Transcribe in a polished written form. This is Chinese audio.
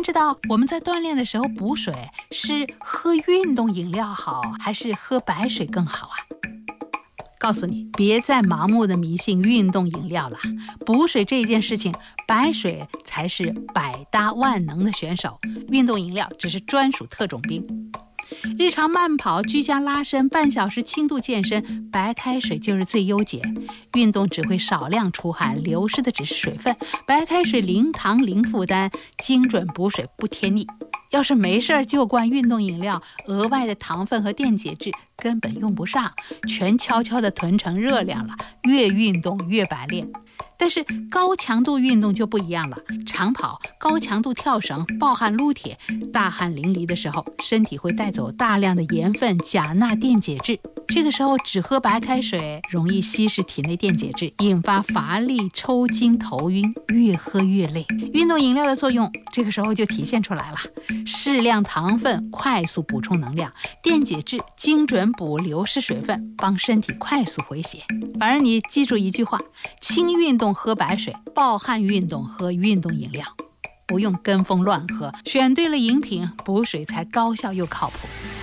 天知道我们在锻炼的时候补水是喝运动饮料好，还是喝白水更好啊？告诉你，别再盲目的迷信运动饮料了。补水这件事情，白水才是百搭万能的选手，运动饮料只是专属特种兵。日常慢跑、居家拉伸、半小时轻度健身，白开水就是最优解。运动只会少量出汗，流失的只是水分。白开水零糖零负担，精准补水不添腻。要是没事就灌运动饮料，额外的糖分和电解质根本用不上，全悄悄地囤成热量了，越运动越白练。但是高强度运动就不一样了，长跑、高强度跳绳、暴汗撸铁，大汗淋漓的时候，身体会带走大量的盐分、钾、钠、电解质。这个时候只喝白开水，容易稀释体内电解质，引发乏力、抽筋、头晕，越喝越累。运动饮料的作用这个时候就体现出来了，适量糖分快速补充能量，电解质精准补流失水分，帮身体快速回血。反正你记住一句话，轻运动喝白水，暴汗运动喝运动饮料，不用跟风乱喝，选对了饮品，补水才高效又靠谱。